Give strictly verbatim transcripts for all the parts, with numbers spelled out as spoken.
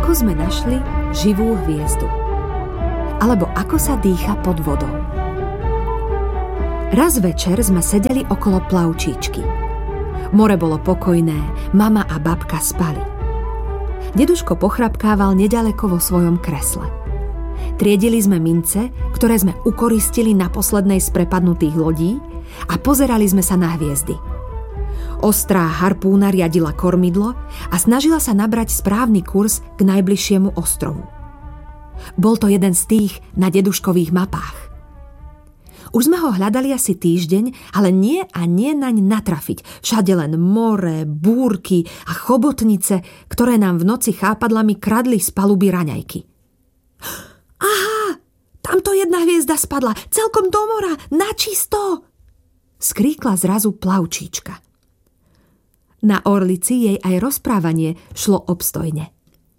Ako sme našli živú hviezdu? Alebo ako sa dýcha pod vodou? Raz večer sme sedeli okolo plavčíčky. More bolo pokojné, mama a babka spali. Deduško pochrapkával nedaleko vo svojom kresle. Triedili sme mince, ktoré sme ukoristili na poslednej z prepadnutých lodí a pozerali sme sa na hviezdy. Ostrá harpúna riadila kormidlo a snažila sa nabrať správny kurz k najbližšiemu ostrovu. Bol to jeden z tých na deduškových mapách. Už sme ho hľadali asi týždeň, ale nie a nie naň natrafiť. Všade len more, búrky a chobotnice, ktoré nám v noci chápadlami kradli z paluby raňajky. Aha, tamto jedna hviezda spadla, celkom do mora, načisto! Skríkla zrazu plavčíčka. Na orlici jej aj rozprávanie šlo obstojne.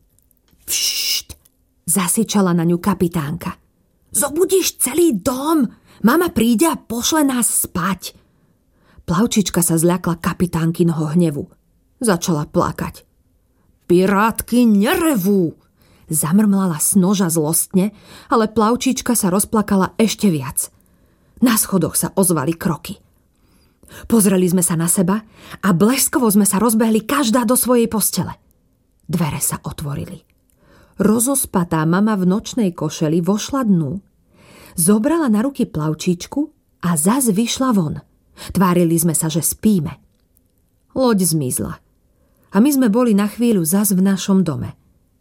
Pššt, zasičala na ňu kapitánka. Zobudíš celý dom, mama príde a pošle nás spať. Plavčička sa zľakla kapitánkynoho hnevu. Začala plakať. Pirátky nerevú, zamrmlala Snoža zlostne, ale plavčička sa rozplakala ešte viac. Na schodoch sa ozvali kroky. Pozreli sme sa na seba a bleskovo sme sa rozbehli každá do svojej postele. Dvere sa otvorili. Rozospatá mama v nočnej košeli vošla dnu, zobrala na ruky plavčíčku a zas vyšla von. Tvárili sme sa, že spíme. Loď zmizla a my sme boli na chvíľu zas v našom dome.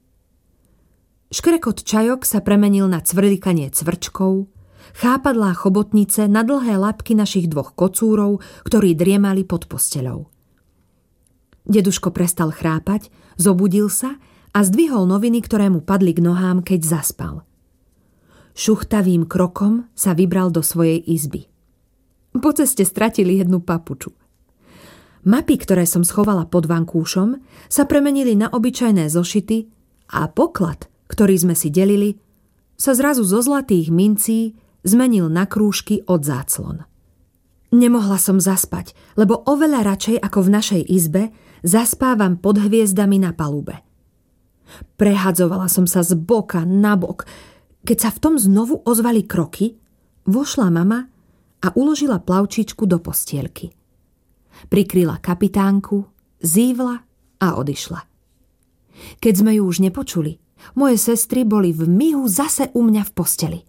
Škrekot čajok sa premenil na cvrlikanie cvrčkov, chápadlá chobotnice na dlhé labky našich dvoch kocúrov, ktorí driemali pod posteľou. Deduško prestal chrápať, zobudil sa a zdvihol noviny, ktoré mu padli k nohám, keď zaspal. Šuchtavým krokom sa vybral do svojej izby. Po ceste stratili jednu papuču. Mapy, ktoré som schovala pod vankúšom, sa premenili na obyčajné zošity a poklad, ktorý sme si delili, sa zrazu zo zlatých mincí zmenil na krúžky od záclon. Nemohla som zaspať, lebo oveľa radšej ako v našej izbe zaspávam pod hviezdami na palube. Prehadzovala som sa z boka na bok. Keď sa v tom znovu ozvali kroky, vošla mama a uložila plavčičku do postielky. Prikryla kapitánku, zívla a odišla. Keď sme ju už nepočuli, moje sestry boli v mihu zase u mňa v posteli.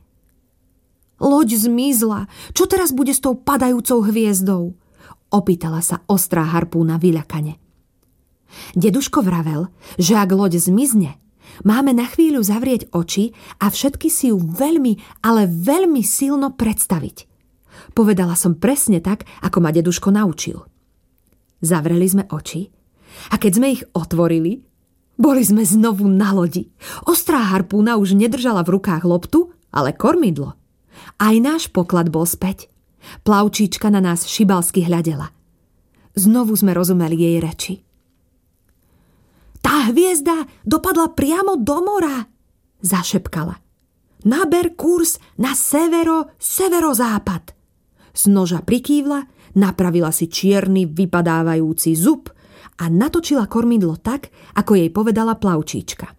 Loď zmizla. Čo teraz bude s tou padajúcou hviezdou? Opýtala sa ostrá harpúna vyľakane. Deduško vravel, že ak loď zmizne, máme na chvíľu zavrieť oči a všetky si ju veľmi, ale veľmi silno predstaviť. Povedala som presne tak, ako ma deduško naučil. Zavreli sme oči a keď sme ich otvorili, boli sme znovu na lodi. Ostrá harpúna už nedržala v rukách loptu, ale kormidlo. Aj náš poklad bol späť. Plavčíčka na nás šibalsky hľadela. Znovu sme rozumeli jej reči. Tá hviezda dopadla priamo do mora, zašepkala. Naber kurz na severo, severozápad. Snoža prikývla, napravila si čierny vypadávajúci zub a natočila kormidlo tak, ako jej povedala plavčíčka.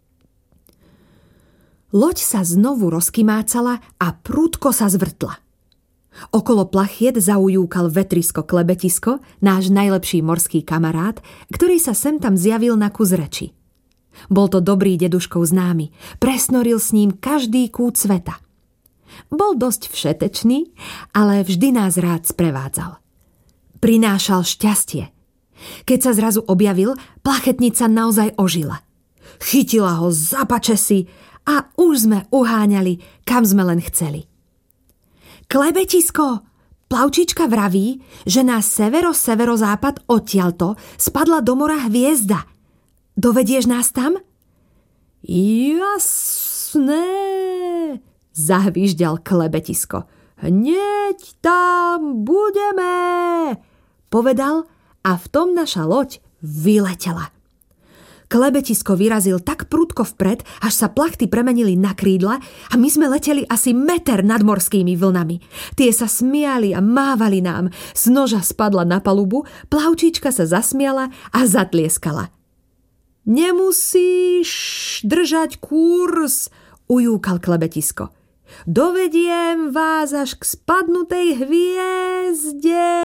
Loď sa znovu rozkymácala a prudko sa zvrtla. Okolo plachiet zaujúkal vetrisko Klebetisko, náš najlepší morský kamarát, ktorý sa sem tam zjavil na kus reči. Bol to dobrý deduškov známy, presnoril s ním každý kút sveta. Bol dosť všetečný, ale vždy nás rád sprevádzal. Prinášal šťastie. Keď sa zrazu objavil, plachetnica naozaj ožila. Chytila ho za pačesy a už sme uháňali, kam sme len chceli. Klebetisko, plavčička vraví, že na severo-severozápad odtiaľto spadla do mora hviezda. Dovedieš nás tam? Jasné, zahvížďal Klebetisko. Hneď tam budeme, povedal a v tom naša loď vyletela. Klebetisko vyrazil tak prudko vpred, až sa plachty premenili na krídla a my sme leteli asi meter nad morskými vlnami. Tie sa smiali a mávali nám. Snoža spadla na palubu, plavčíčka sa zasmiala a zatlieskala. Nemusíš držať kurz, ujúkal klebetisko. Dovediem vás až k spadnutej hviezde.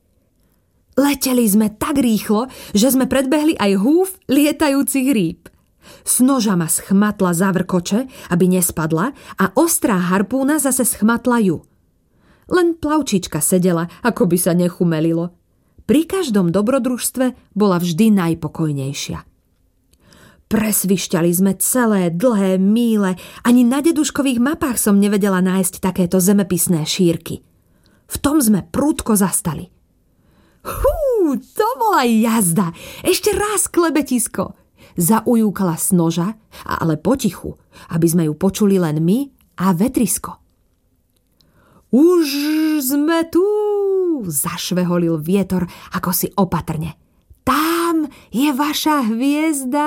Leteli sme tak rýchlo, že sme predbehli aj húf lietajúcich rýb. Snoža ma schmatla za vrkoče, aby nespadla, a ostrá harpúna zase schmatla ju. Len plavčička sedela, ako by sa nechumelilo. Pri každom dobrodružstve bola vždy najpokojnejšia. Presvišťali sme celé dlhé míle, ani na deduškových mapách som nevedela nájsť takéto zemepisné šírky. V tom sme prudko zastali. Hú, to bola jazda! Ešte raz, klebetisko! Zaujúkala Snoža, ale potichu, aby sme ju počuli len my a vetrisko. Už sme tu! Zašveholil vietor ako si opatrne. Tam je vaša hviezda!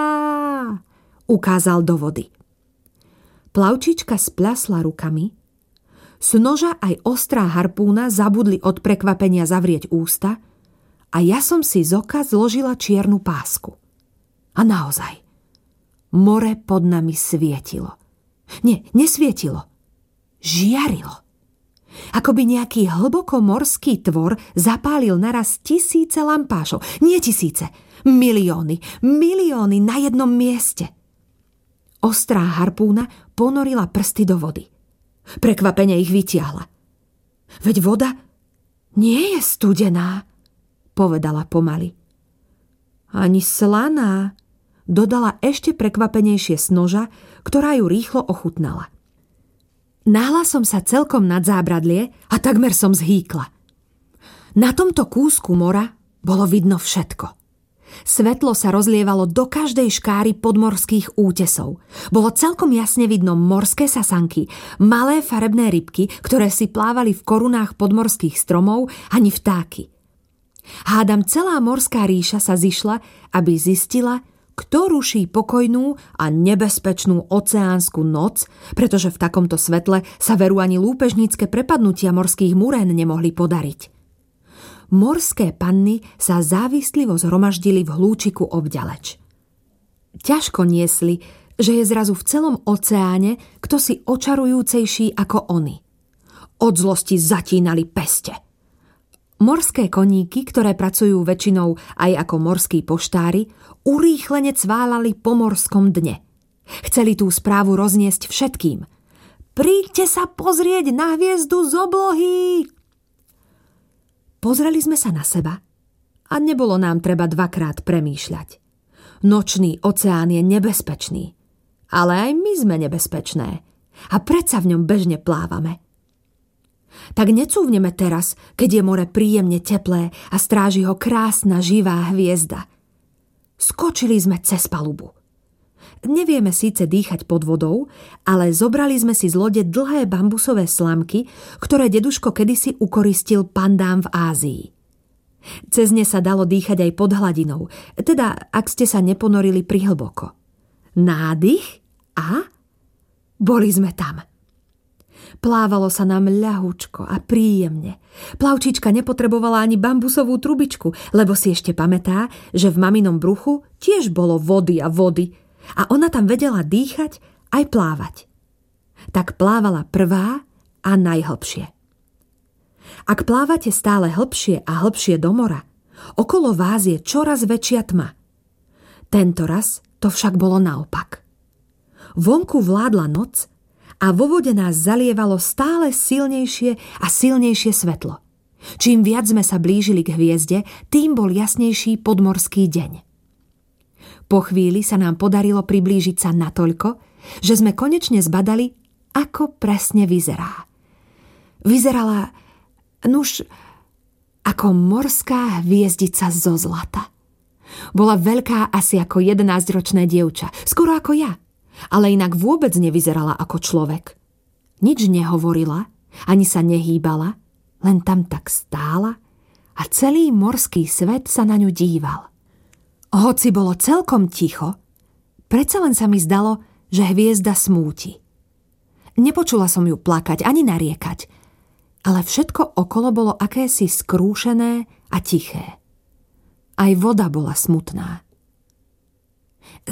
Ukázal do vody. Plavčička spľasla rukami. Snoža aj ostrá harpúna zabudli od prekvapenia zavrieť ústa a ja som si z oka zložila čiernu pásku. A naozaj, more pod nami svietilo. Nie, nesvietilo. Žiarilo. Ako by nejaký hlboko morský tvor zapálil naraz tisíce lampášov. Nie tisíce, milióny, milióny na jednom mieste. Ostrá harpúna ponorila prsty do vody. Prekvapene ich vytiahla. Veď voda nie je studená, povedala pomaly. Ani slaná, dodala ešte prekvapenejšie Snoža, ktorá ju rýchlo ochutnala. Nahla som sa celkom nad zábradlie a takmer som zhýkla. Na tomto kúsku mora bolo vidno všetko. Svetlo sa rozlievalo do každej škáry podmorských útesov. Bolo celkom jasne vidno morské sasanky, malé farebné rybky, ktoré si plávali v korunách podmorských stromov, ani vtáky. Hádam, celá morská ríša sa zišla, aby zistila, kto ruší pokojnú a nebezpečnú oceánsku noc, pretože v takomto svetle sa veru ani lúpežnícke prepadnutia morských murén nemohli podariť. Morské panny sa závislivo zhromaždili v hlúčiku obďaleč. Ťažko niesli, že je zrazu v celom oceáne kto si očarujúcejší ako oni. Od zlosti zatínali peste. Morské koníky, ktoré pracujú väčšinou aj ako morskí poštári, urýchlene cválali po morskom dne. Chceli tú správu rozniesť všetkým. Príďte sa pozrieť na hviezdu z oblohy! Pozreli sme sa na seba a nebolo nám treba dvakrát premýšľať. Nočný oceán je nebezpečný, ale aj my sme nebezpečné a predsa v ňom bežne plávame. Tak necúvneme teraz, keď je more príjemne teplé a stráži ho krásna živá hviezda. Skočili sme cez palubu. Nevieme síce dýchať pod vodou, ale zobrali sme si z lode dlhé bambusové slamky, ktoré deduško kedysi ukoristil pandám v Ázii. Cez ne sa dalo dýchať aj pod hladinou, teda ak ste sa neponorili prihlboko. Nádych a boli sme tam. Plávalo sa nám ľahučko a príjemne. Plavčička nepotrebovala ani bambusovú trubičku, lebo si ešte pamätá, že v maminom bruchu tiež bolo vody a vody a ona tam vedela dýchať aj plávať. Tak plávala prvá a najhlbšie. Ak plávate stále hlbšie a hlbšie do mora, okolo vás je čoraz väčšia tma. Tento raz to však bolo naopak. Vonku vládla noc a vo vode nás zalievalo stále silnejšie a silnejšie svetlo. Čím viac sme sa blížili k hviezde, tým bol jasnejší podmorský deň. Po chvíli sa nám podarilo priblížiť sa natoľko, že sme konečne zbadali, ako presne vyzerá. Vyzerala, nuž, ako morská hviezdica zo zlata. Bola veľká asi ako jedenásťročné dievča, skoro ako ja. Ale inak vôbec nevyzerala ako človek. Nič nehovorila, ani sa nehýbala, len tam tak stála a celý morský svet sa na ňu díval. Hoci bolo celkom ticho, predsa len sa mi zdalo, že hviezda smúti. Nepočula som ju plakať ani nariekať, ale všetko okolo bolo akési skrúšené a tiché. Aj voda bola smutná.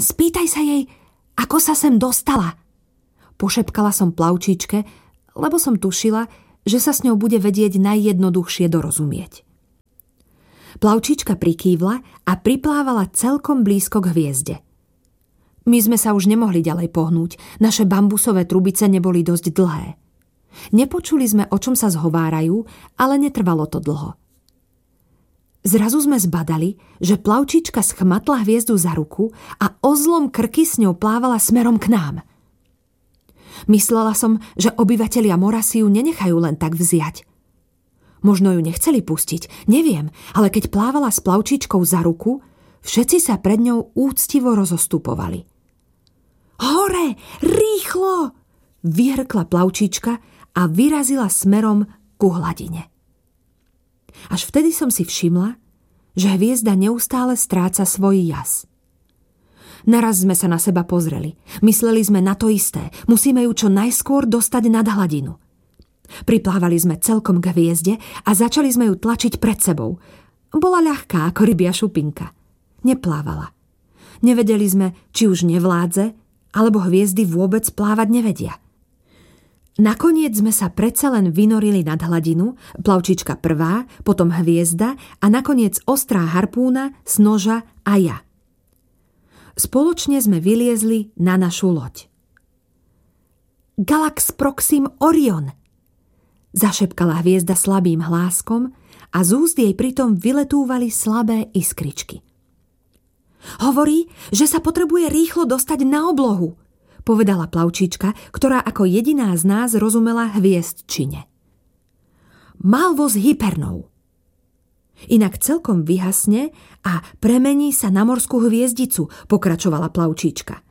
Spýtaj sa jej, ako sa sem dostala. Pošepkala som plavčíčke, lebo som tušila, že sa s ňou bude vedieť najjednoduchšie dorozumieť. Plavčíčka prikývla a priplávala celkom blízko k hviezde. My sme sa už nemohli ďalej pohnúť, naše bambusové trubice neboli dosť dlhé. Nepočuli sme, o čom sa zhovárajú, ale netrvalo to dlho. Zrazu sme zbadali, že plavčíčka schmatla hviezdu za ruku a ozlom krky s ňou plávala smerom k nám. Myslela som, že obyvatelia mora si ju nenechajú len tak vziať. Možno ju nechceli pustiť, neviem, ale keď plávala s plavčíčkou za ruku, všetci sa pred ňou úctivo rozostupovali. Hore, rýchlo! Vyhrkla plavčíčka a vyrazila smerom ku hladine. Až vtedy som si všimla, že hviezda neustále stráca svoj jas. Naraz sme sa na seba pozreli. Mysleli sme na to isté. Musíme ju čo najskôr dostať nad hladinu. Priplávali sme celkom k hviezde a začali sme ju tlačiť pred sebou. Bola ľahká ako rybia šupinka. Neplávala. Nevedeli sme, či už nevládze, alebo hviezdy vôbec plávať nevedia. Nakoniec sme sa predsa len vynorili nad hladinu, plavčička prvá, potom hviezda a nakoniec ostrá harpúna, Snoža a ja. Spoločne sme vyliezli na našu loď. Galax Proxim Orion, zašepkala hviezda slabým hláskom a z úst jej pritom vyletúvali slabé iskričky. Hovorí, že sa potrebuje rýchlo dostať na oblohu, povedala plavčíčka, ktorá ako jediná z nás rozumela hviezdčine. Mal voz hypernou. Inak celkom vyhasne a premení sa na morskú hviezdicu, pokračovala plavčíčka.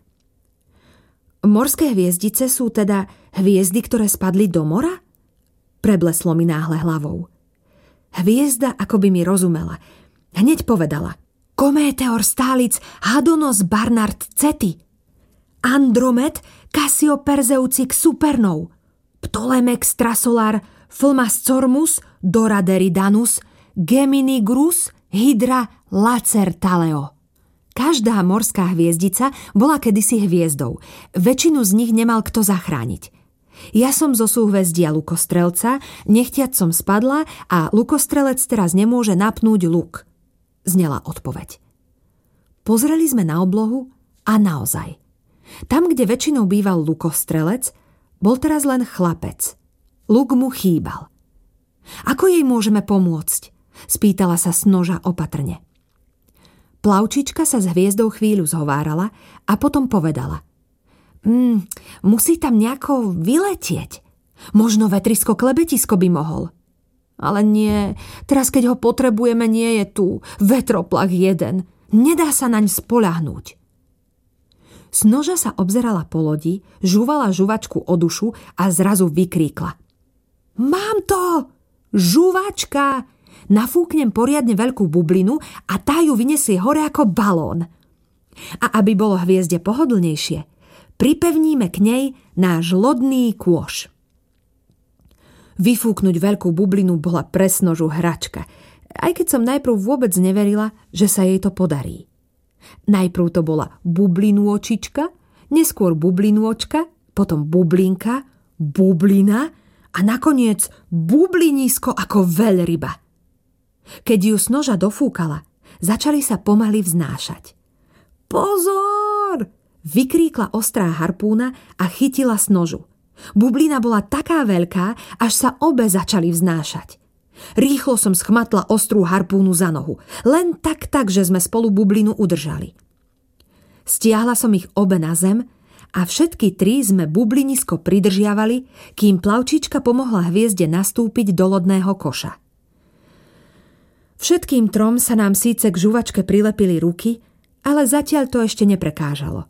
Morské hviezdice sú teda hviezdy, ktoré spadli do mora? Prebleslo mi náhle hlavou. Hviezda akoby mi rozumela. Hneď povedala. Kométeor stálic Hadonos Barnard Ceti, Andromed Cassioperzeucix Supernov, Ptolemex Trasolar Flmascormus Doraderidanus Gemini Grus Hydra Lacertaleo. Každá morská hviezdica bola kedysi hviezdou. Väčšinu z nich nemal kto zachrániť. Ja som zo súhvezdia Lukostrelca, nechtiac som spadla a Lukostrelec teraz nemôže napnúť luk. Znela odpoveď. Pozreli sme na oblohu a naozaj. Tam, kde väčšinou býval Lukostrelec, bol teraz len chlapec. Luk mu chýbal. Ako jej môžeme pomôcť? Spýtala sa Snoža opatrne. Plavčička sa s hviezdou chvíľu zhovárala a potom povedala. Mm, musí tam nejako vyletieť. Možno vetrisko klebetisko by mohol. Ale nie, teraz keď ho potrebujeme, nie je tu. Vetroplach jeden. Nedá sa naň spoľahnúť. Snoža sa obzerala po lodi, žúvala žuvačku o dušu a zrazu vykríkla. Mám to! Žuvačka! Nafúknem poriadne veľkú bublinu a tá ju vyniesie hore ako balón. A aby bolo hviezde pohodlnejšie, pripevníme k nej náš lodný kôš. Vyfúknuť veľkú bublinu bola pre Snožu hračka, aj keď som najprv vôbec neverila, že sa jej to podarí. Najprv to bola bublinôčička, neskôr bublinôčka, potom bublinka, bublina a nakoniec bublinisko ako veľryba. Keď ju Snoža dofúkala, začali sa pomaly vznášať. Pozor! Vykríkla ostrá harpúna a chytila Snožu. Bublina bola taká veľká, až sa obe začali vznášať. Rýchlo som schmatla ostrú harpúnu za nohu. Len tak, tak, že sme spolu bublinu udržali. Stiahla som ich obe na zem a všetky tri sme bublinisko pridržiavali, kým plavčička pomohla hviezde nastúpiť do lodného koša. Všetkým trom sa nám síce k žuvačke prilepili ruky, ale zatiaľ to ešte neprekážalo.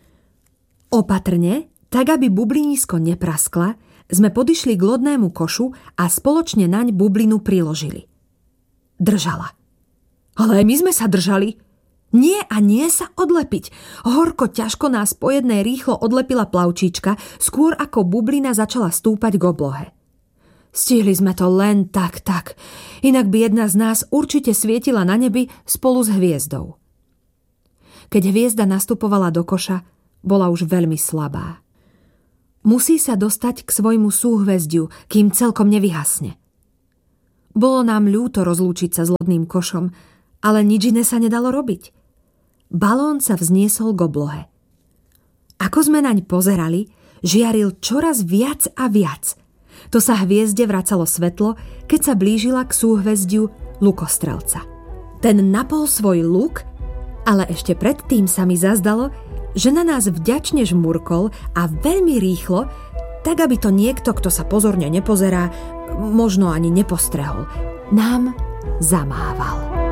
Opatrne, tak aby bublinisko nepraskla, sme podišli k lodnému košu a spoločne naň bublinu priložili. Držala. Ale aj my sme sa držali. Nie a nie sa odlepiť. Horko ťažko nás po jednej rýchlo odlepila plavčíčka, skôr ako bublina začala stúpať k oblohe. Stihli sme to len tak, tak. Inak by jedna z nás určite svietila na nebi spolu s hviezdou. Keď hviezda nastupovala do koša, bola už veľmi slabá. Musí sa dostať k svojmu súhvezdiu, kým celkom nevyhasne. Bolo nám ľúto rozlúčiť sa s lodným košom, ale nič iné sa nedalo robiť. Balón sa vzniesol k oblohe. Ako sme naň pozerali, žiaril čoraz viac a viac. To sa hviezde vracalo svetlo, keď sa blížila k súhvezdiu lukostrelca. Ten napol svoj luk, ale ešte predtým sa mi zazdalo, že na nás vďačne žmurkol a veľmi rýchlo, tak aby to niekto, kto sa pozorne nepozerá, možno ani nepostrehol, nám zamával.